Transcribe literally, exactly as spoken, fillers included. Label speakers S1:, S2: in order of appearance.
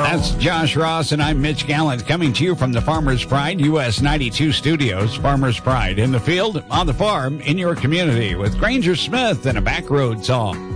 S1: That's Josh Ross, and I'm Mitch Gallant, coming to you from the Farmers Pride U S ninety-two studios. Farmers Pride, in the field, on the farm, in your community, with Granger Smith and a Back Road song.